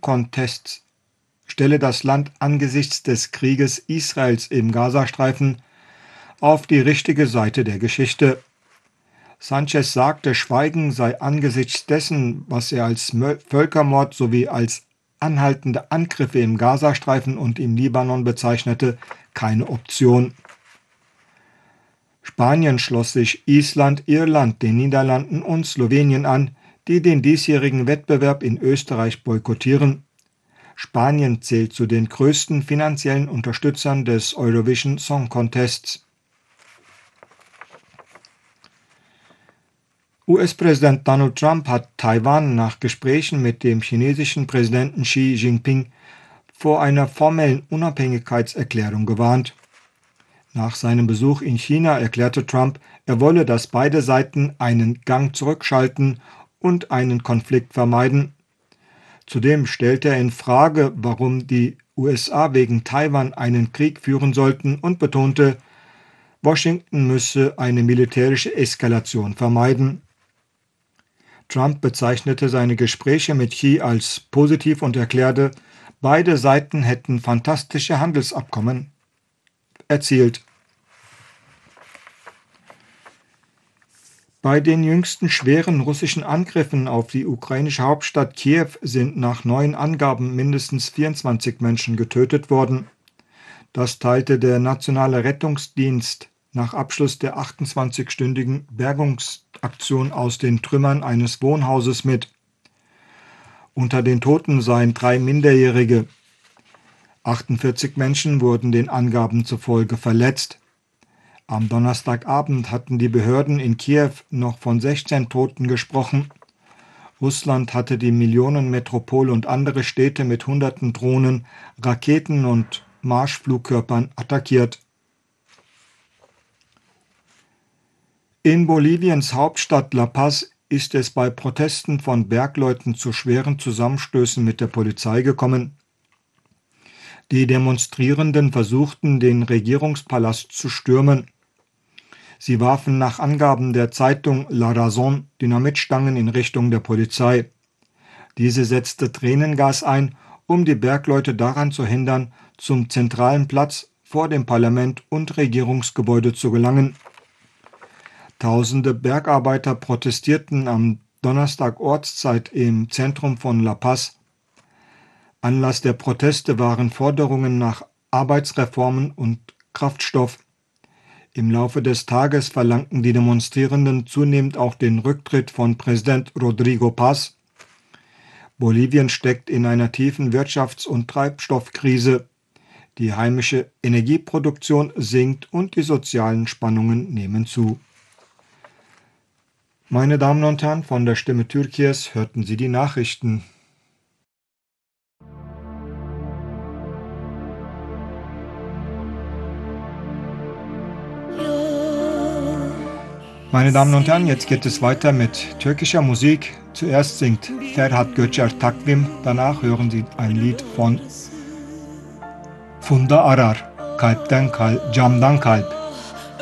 Contest stelle das Land angesichts des Krieges Israels im Gazastreifen auf die richtige Seite der Geschichte. Sanchez sagte, Schweigen sei angesichts dessen, was er als Völkermord sowie als anhaltende Angriffe im Gazastreifen und im Libanon bezeichnete, keine Option. Spanien schloss sich Island, Irland, den Niederlanden und Slowenien an, die den diesjährigen Wettbewerb in Österreich boykottieren. Spanien zählt zu den größten finanziellen Unterstützern des Eurovision Song Contests. US-Präsident Donald Trump hat Taiwan nach Gesprächen mit dem chinesischen Präsidenten Xi Jinping vor einer formellen Unabhängigkeitserklärung gewarnt. Nach seinem Besuch in China erklärte Trump, er wolle, dass beide Seiten einen Gang zurückschalten und einen Konflikt vermeiden. Zudem stellte er in Frage, warum die USA wegen Taiwan einen Krieg führen sollten und betonte, Washington müsse eine militärische Eskalation vermeiden. Trump bezeichnete seine Gespräche mit Xi als positiv und erklärte, beide Seiten hätten fantastische Handelsabkommen erzielt. Bei den jüngsten schweren russischen Angriffen auf die ukrainische Hauptstadt Kiew sind nach neuen Angaben mindestens 24 Menschen getötet worden. Das teilte der Nationale Rettungsdienst nach Abschluss der 28-stündigen Bergungsaktion aus den Trümmern eines Wohnhauses mit. Unter den Toten seien 3 Minderjährige. 48 Menschen wurden den Angaben zufolge verletzt. Am Donnerstagabend hatten die Behörden in Kiew noch von 16 Toten gesprochen. Russland hatte die Millionenmetropole und andere Städte mit hunderten Drohnen, Raketen und Marschflugkörpern attackiert. In Boliviens Hauptstadt La Paz ist es bei Protesten von Bergleuten zu schweren Zusammenstößen mit der Polizei gekommen. Die Demonstrierenden versuchten, den Regierungspalast zu stürmen. Sie warfen nach Angaben der Zeitung La Razón Dynamitstangen in Richtung der Polizei. Diese setzte Tränengas ein, um die Bergleute daran zu hindern, zum zentralen Platz vor dem Parlament und Regierungsgebäude zu gelangen. Tausende Bergarbeiter protestierten am Donnerstag Ortszeit im Zentrum von La Paz. Anlass der Proteste waren Forderungen nach Arbeitsreformen und Kraftstoff. Im Laufe des Tages verlangten die Demonstrierenden zunehmend auch den Rücktritt von Präsident Rodrigo Paz. Bolivien steckt in einer tiefen Wirtschafts- und Treibstoffkrise. Die heimische Energieproduktion sinkt und die sozialen Spannungen nehmen zu. Meine Damen und Herren, von der Stimme Türkiens hörten Sie die Nachrichten. Meine Damen und Herren, jetzt geht es weiter mit türkischer Musik. Zuerst singt Ferhat Göçer Takvim, danach hören Sie ein Lied von Funda Arar, Camdan Kalp.